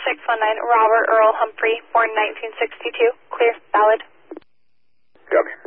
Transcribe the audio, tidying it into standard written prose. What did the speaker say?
619, Robert Earl Humphrey, born 1962. Clear, valid. Copy.